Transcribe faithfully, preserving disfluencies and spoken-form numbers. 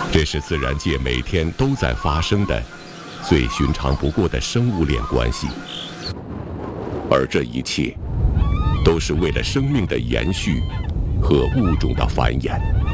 这是自然界每天都在发生的最寻常不过的生物链关系，而这一切都是为了生命的延续和物种的繁衍。